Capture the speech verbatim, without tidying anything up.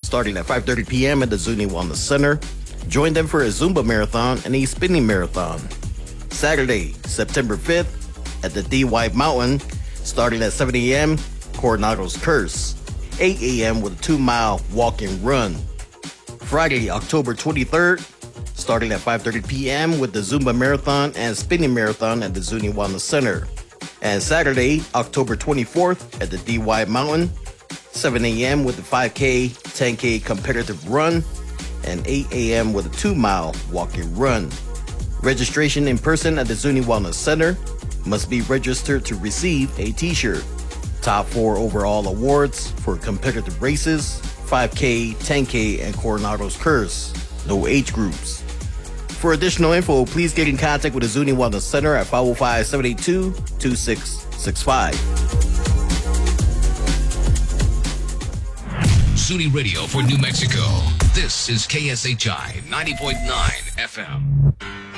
starting at five thirty p.m. at the Zuni Wellness Center. Join them for a Zumba marathon and a spinning marathon. Saturday, September fifth, at the D Y Mountain, starting at seven a.m., Coronado's Curse. eight a.m. with a two-mile walk and run. Friday, October twenty-third, starting at five thirty p.m. with the Zumba Marathon and Spinning Marathon at the Zuni Wellness Center. And Saturday, October twenty-fourth, at the D Y Mountain, seven a.m. with the five K, ten K competitive run, and eight a.m. with a two-mile walk and run. Registration in person at the Zuni Wellness Center. Must be registered to receive a t-shirt. Top four overall awards for competitive races, five K, ten K, and Coronado's Curse. No age groups. For additional info, please get in contact with the Zuni Wellness Center at five oh five, seven eight two, two six six five. Zuni Radio for New Mexico. This is K S H I ninety point nine F M.